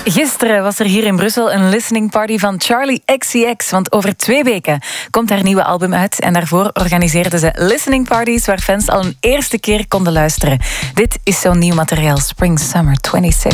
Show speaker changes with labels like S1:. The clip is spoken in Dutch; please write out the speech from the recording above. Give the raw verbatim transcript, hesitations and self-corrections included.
S1: Gisteren was er hier in Brussel een listening party van Charli X C X. Want over twee weken komt haar nieuwe album uit. En daarvoor organiseerden ze listening parties waar fans al een eerste keer konden luisteren. Dit is zo'n nieuw materiaal, Spring Summer tweeëntwintig.